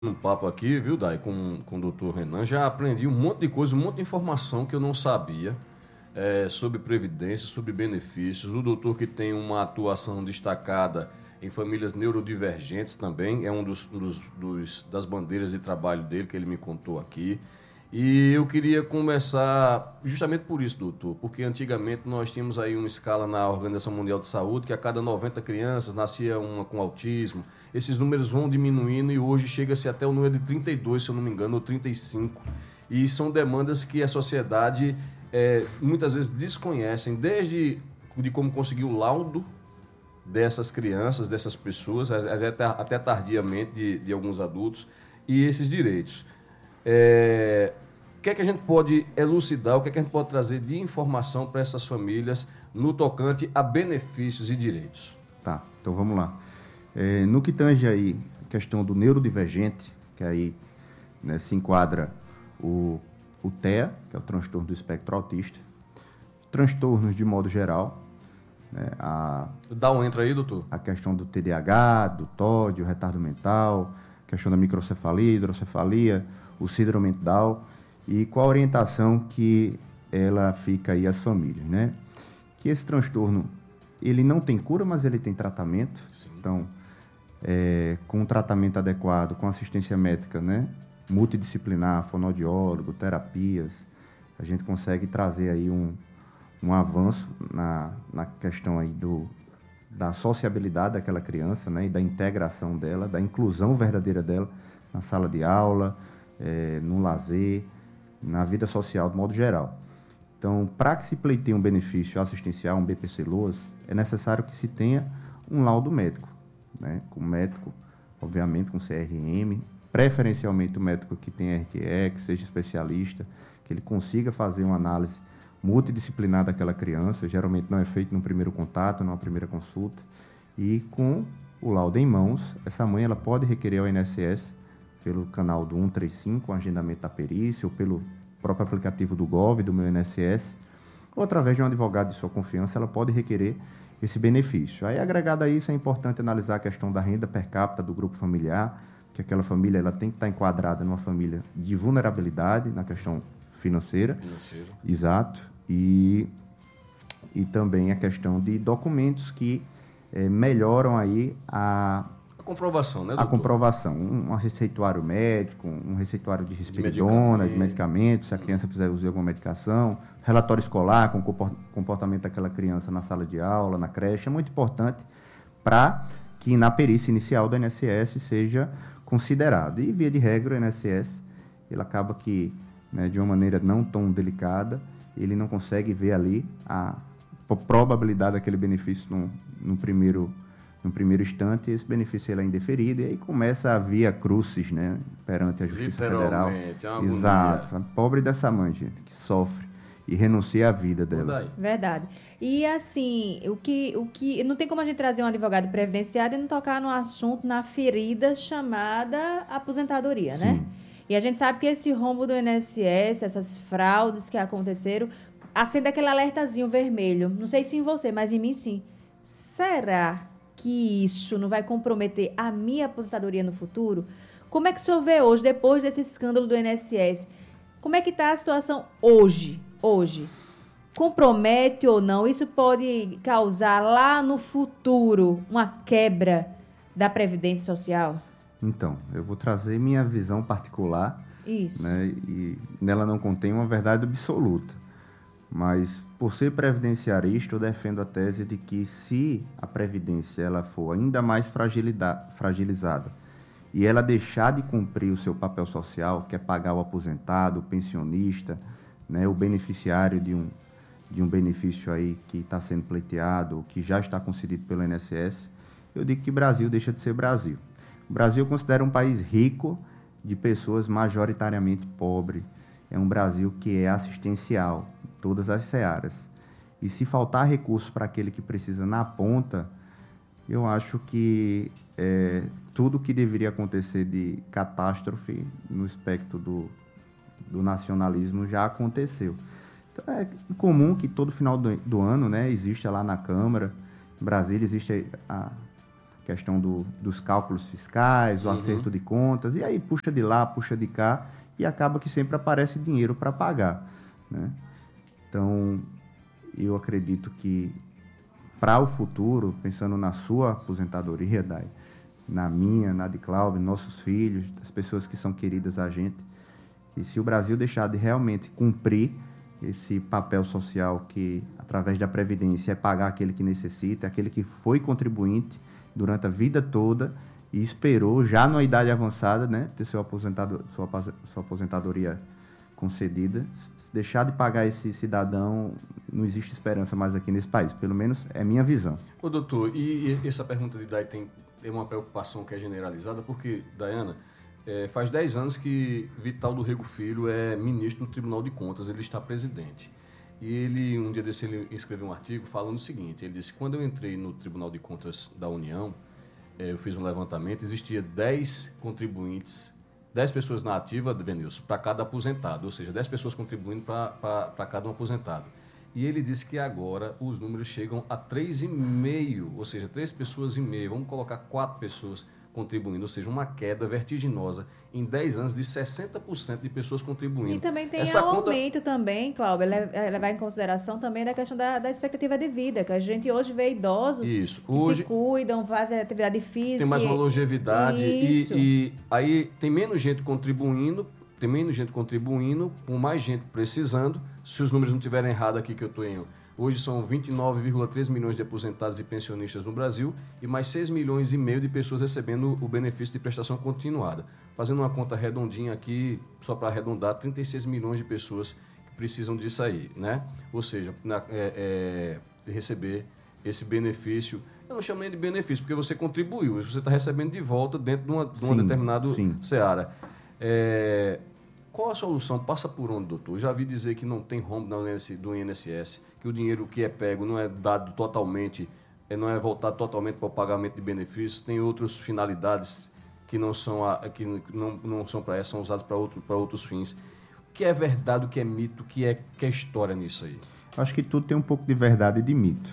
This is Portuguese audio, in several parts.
Um papo aqui, viu, Dai, com o doutor Renan. Já aprendi um monte de coisa, um monte de informação que eu não sabia sobre previdência, sobre benefícios. O doutor que tem uma atuação destacada em famílias neurodivergentes também, é das bandeiras de trabalho dele, que ele me contou aqui. E eu queria começar justamente por isso, doutor, porque antigamente nós tínhamos aí uma escala na Organização Mundial de Saúde que a cada 90 crianças nascia uma com autismo. Esses números vão diminuindo e hoje chega-se até o número de 32, se eu não me engano, ou 35. E são demandas que a sociedade muitas vezes desconhecem, desde de como conseguir o laudo dessas crianças, dessas pessoas, até tardiamente de alguns adultos, e esses direitos. O que é que a gente pode elucidar, o que é que a gente pode trazer de informação para essas famílias no tocante a benefícios e direitos? Tá, então vamos lá. No que tange aí a questão do neurodivergente, que aí, né, se enquadra o TEA, que é o transtorno do espectro autista, transtornos de modo geral, né, Dá um entra aí, doutor. a questão do TDAH, do TOD, o retardo mental, a questão da microcefalia, hidrocefalia, o síndrome de Down, e qual a orientação que ela fica aí às famílias, né? Que esse transtorno, ele não tem cura, mas ele tem tratamento. Sim. Então, com um tratamento adequado, com assistência médica, né, multidisciplinar, fonoaudiólogo, terapias, a gente consegue trazer aí um avanço na questão aí da sociabilidade daquela criança, né, e da integração dela, da inclusão verdadeira dela na sala de aula, no lazer, na vida social de modo geral. Então, para que se pleiteie um benefício assistencial, um BPC-LOAS, é necessário que se tenha um laudo médico, né? Com médico, obviamente, com CRM, preferencialmente o médico que tem RQE, que seja especialista, que ele consiga fazer uma análise multidisciplinar daquela criança, geralmente não é feito no primeiro contato, numa primeira consulta, e com o laudo em mãos, essa mãe ela pode requerer ao INSS pelo canal do 135, o agendamento da perícia, ou pelo próprio aplicativo do Gov, do meu INSS, ou através de um advogado de sua confiança, ela pode requerer esse benefício. Aí, agregado a isso, é importante analisar a questão da renda per capita do grupo familiar, que aquela família ela tem que estar enquadrada numa família de vulnerabilidade, na questão financeira. Exato. E também a questão de documentos que melhoram aí a comprovação, né, doutor? A comprovação. Um receituário médico, um receituário de risperidona, de medicamentos, se a criança fizer uso de alguma medicação, relatório escolar com o comportamento daquela criança na sala de aula, na creche, é muito importante para que na perícia inicial do INSS seja considerado. E, via de regra, o INSS, ele acaba que, né, de uma maneira não tão delicada, ele não consegue ver ali a probabilidade daquele benefício no primeiro instante, esse benefício ele é indeferido, e aí começa a via crucis, né, perante a Justiça Federal. Exato. A pobre dessa mãe, gente, que sofre e renuncia à vida dela. Verdade. E assim, o que não tem como a gente trazer um advogado previdenciário e não tocar no assunto, na ferida chamada aposentadoria, Sim. né? E a gente sabe que esse rombo do INSS, essas fraudes que aconteceram, acende aquele alertazinho vermelho. Não sei se em você, mas em mim sim. Será que isso não vai comprometer a minha aposentadoria no futuro? Como é que o senhor vê hoje, depois desse escândalo do INSS? Como é que está a situação hoje? Compromete ou não? Isso pode causar lá no futuro uma quebra da Previdência Social? Então, eu vou trazer minha visão particular. Isso. Né, e nela não contém uma verdade absoluta. Mas, por ser previdenciarista, eu defendo a tese de que se a Previdência ela for ainda mais fragilizada e ela deixar de cumprir o seu papel social, que é pagar o aposentado, o pensionista, né, o beneficiário de um benefício aí que está sendo pleiteado, que já está concedido pelo INSS, eu digo que o Brasil deixa de ser Brasil. O Brasil eu considero um país rico de pessoas majoritariamente pobres. É um Brasil que é assistencial em todas as searas. E se faltar recursos para aquele que precisa na ponta, eu acho que tudo que deveria acontecer de catástrofe no espectro do nacionalismo já aconteceu. Então, é comum que todo final do ano, né, exista lá na Câmara, em Brasília, existe a questão dos cálculos fiscais, o acerto de contas, e aí puxa de lá, puxa de cá, e acaba que sempre aparece dinheiro para pagar, né? Então, eu acredito que para o futuro, pensando na sua aposentadoria, Dai, na minha, na de Cláudio, nossos filhos, das pessoas que são queridas a gente, e se o Brasil deixar de realmente cumprir esse papel social que, através da Previdência, é pagar aquele que necessita, aquele que foi contribuinte durante a vida toda e esperou, já na idade avançada, né, ter sua aposentadoria concedida. Se deixar de pagar esse cidadão, não existe esperança mais aqui nesse país. Pelo menos é minha visão. Ô, doutor, e essa pergunta de Dai tem uma preocupação que é generalizada, porque, Daiana, faz 10 anos que Vital do Rego Filho é ministro do Tribunal de Contas, ele está presidente. E ele, um dia desse, ele escreveu um artigo falando o seguinte, ele disse, quando eu entrei no Tribunal de Contas da União, eu fiz um levantamento, existia 10 contribuintes, 10 pessoas na ativa, Venilson, para cada aposentado, ou seja, 10 pessoas contribuindo para cada um aposentado. E ele disse que agora os números chegam a 3,5, ou seja, 3 pessoas e meia, vamos colocar 4 pessoas contribuindo, ou seja, uma queda vertiginosa em 10 anos de 60% de pessoas contribuindo. E também tem Essa aumento também, Cláudio, levar em consideração também da questão da expectativa de vida, que a gente hoje vê idosos Isso. que Hoje se cuidam, fazem atividade física. tem mais uma longevidade e aí tem menos gente contribuindo, com mais gente precisando. Se os números não estiverem errados aqui que eu estou em... Hoje são 29,3 milhões de aposentados e pensionistas no Brasil e mais 6 milhões e meio de pessoas recebendo o benefício de prestação continuada. Fazendo uma conta redondinha aqui, só para arredondar, 36 milhões de pessoas que precisam disso aí, né? Ou seja, receber esse benefício. Eu não chamo nem de benefício, porque você contribuiu, você está recebendo de volta dentro de uma determinada seara. Qual a solução? Passa por onde, doutor? Eu já vi dizer que não tem rombo do INSS, que o dinheiro que é pego não é dado totalmente, não é voltado totalmente para o pagamento de benefícios, tem outras finalidades que não são para essa, são usadas para outros fins. O que é verdade, o que é mito, o que é história nisso aí? Acho que tudo tem um pouco de verdade e de mito.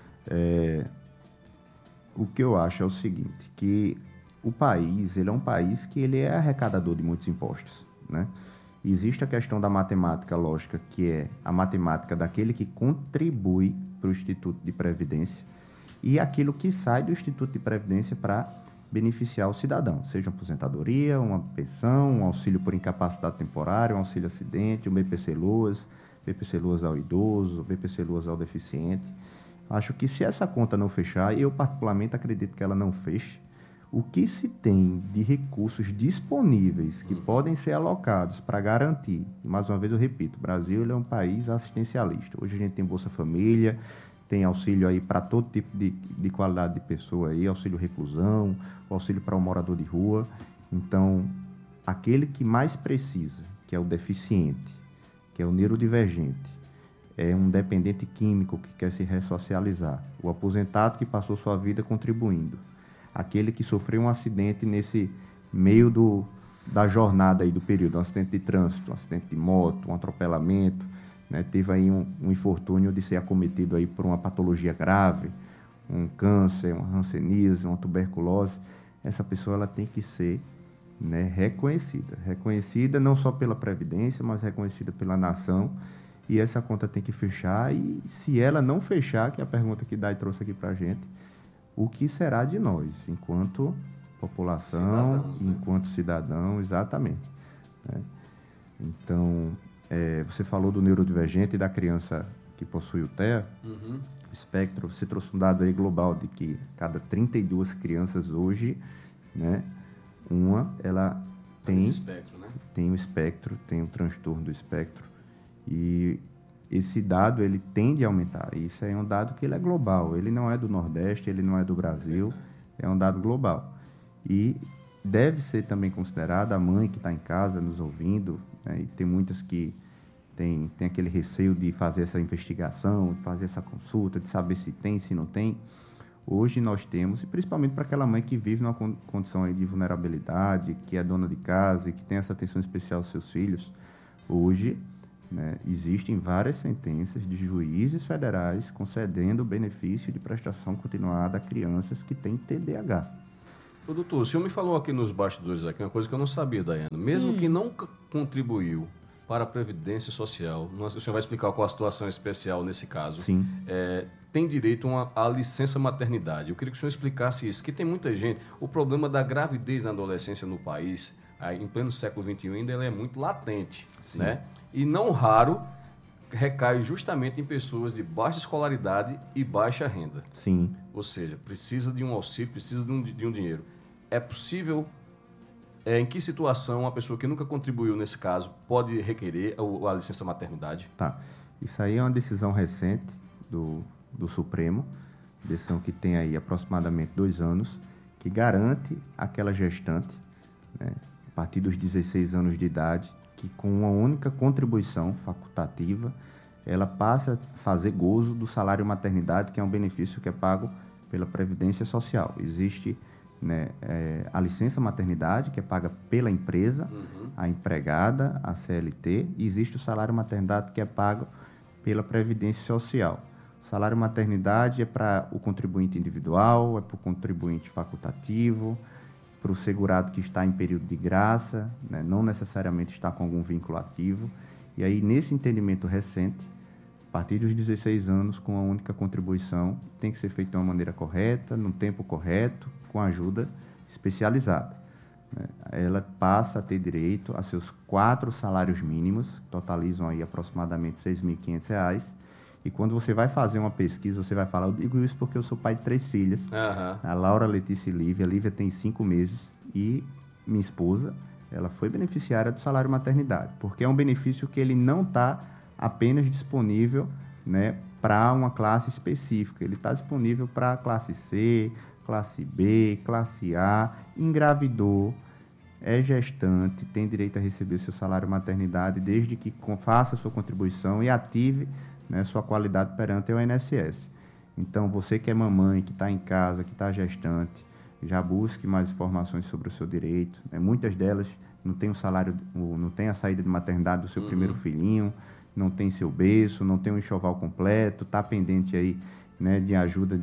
O que eu acho é o seguinte, que o país, ele é um país que ele é arrecadador de muitos impostos, né? Existe a questão da matemática lógica, que é a matemática daquele que contribui para o Instituto de Previdência e aquilo que sai do Instituto de Previdência para beneficiar o cidadão, seja uma aposentadoria, uma pensão, um auxílio por incapacidade temporária, um auxílio acidente, um BPC-Loas ao idoso, BPC-Loas ao deficiente. Acho que se essa conta não fechar, eu particularmente acredito que ela não feche, o que se tem de recursos disponíveis que podem ser alocados para garantir, e mais uma vez eu repito, o Brasil ele é um país assistencialista. Hoje a gente tem Bolsa Família, tem auxílio aí para todo tipo de qualidade de pessoa aí, auxílio reclusão, auxílio para um morador de rua. Então, aquele que mais precisa, que é o deficiente, que é o neurodivergente, é um dependente químico que quer se ressocializar, o aposentado que passou sua vida contribuindo, aquele que sofreu um acidente nesse meio da jornada aí do período, um acidente de trânsito, um acidente de moto, um atropelamento, né? Teve aí um infortúnio de ser acometido aí por uma patologia grave, um câncer, uma hanseníase, uma tuberculose. Essa pessoa ela tem que ser, né, reconhecida não só pela Previdência, mas reconhecida pela nação, e essa conta tem que fechar, e se ela não fechar, que é a pergunta que Dai trouxe aqui para a gente, o que será de nós, enquanto população, enquanto cidadão, exatamente, né? Então, você falou do neurodivergente e da criança que possui o TEA, o espectro, você trouxe um dado aí global de que cada 32 crianças hoje, né, ela tem espectro, né? Tem o espectro, tem o transtorno do espectro, e esse dado ele tende a aumentar. Isso é um dado que ele é global, ele não é do Nordeste, ele não é do Brasil, é um dado global. E deve ser também considerada a mãe que está em casa nos ouvindo, né? E tem muitas que tem aquele receio de fazer essa investigação, de fazer essa consulta, de saber se tem, se não tem. Hoje nós temos, e principalmente para aquela mãe que vive numa condição aí de vulnerabilidade, que é dona de casa e que tem essa atenção especial aos seus filhos, hoje né? Existem várias sentenças de juízes federais concedendo o benefício de prestação continuada a crianças que têm TDAH. Ô, doutor, o senhor me falou aqui nos bastidores aqui uma coisa que eu não sabia, Daiane. Mesmo que não contribuiu para a Previdência Social, o senhor vai explicar qual a situação especial nesse caso. Sim. Tem direito à licença maternidade. Eu queria que o senhor explicasse isso, que tem muita gente. O problema da gravidez na adolescência no país, em pleno século XXI, ainda ela é muito latente, né? E não raro recai justamente em pessoas de baixa escolaridade e baixa renda. Sim. Ou seja, precisa de um auxílio, precisa de um dinheiro. É possível, em que situação uma pessoa que nunca contribuiu nesse caso pode requerer a licença maternidade? Tá. Isso aí é uma decisão recente do Supremo, decisão que tem aí aproximadamente 2 anos, que garante aquela gestante, né, a partir dos 16 anos de idade, que com uma única contribuição facultativa, ela passa a fazer gozo do salário maternidade, que é um benefício que é pago pela Previdência Social. Existe, né, a licença maternidade, que é paga pela empresa, a empregada, a CLT, e existe o salário maternidade, que é pago pela Previdência Social. O salário maternidade é para o contribuinte individual, é para o contribuinte facultativo, para o segurado que está em período de graça, né, não necessariamente está com algum vínculo ativo. E aí, nesse entendimento recente, a partir dos 16 anos, com a única contribuição, tem que ser feito de uma maneira correta, no tempo correto, com ajuda especializada, né? Ela passa a ter direito a seus 4 salários mínimos, que totalizam aí aproximadamente R$ 6.500. E quando você vai fazer uma pesquisa, você vai falar, eu digo isso porque eu sou pai de 3 filhas, a Laura, Letícia e Lívia. A Lívia tem 5 meses e minha esposa, ela foi beneficiária do salário maternidade, porque é um benefício que ele não está apenas disponível, né, para uma classe específica, ele está disponível para a classe C, classe B, classe A, engravidou, é gestante, tem direito a receber o seu salário maternidade desde que faça a sua contribuição e ative, né, sua qualidade perante o INSS. Então, você que é mamãe, que está em casa, que está gestante, já busque mais informações sobre o seu direito, né? Muitas delas não têm o salário, não tem a saída de maternidade do seu primeiro filhinho, não tem seu berço, não tem um enxoval completo, está pendente aí, né, de ajuda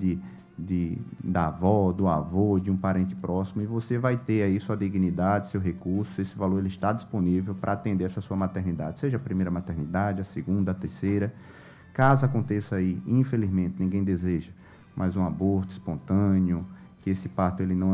da avó, do avô, de um parente próximo, e você vai ter aí sua dignidade, seu recurso, esse valor ele está disponível para atender essa sua maternidade, seja a primeira maternidade, a segunda, a terceira. Caso aconteça aí, infelizmente, ninguém deseja, mas um aborto espontâneo, que esse parto ele não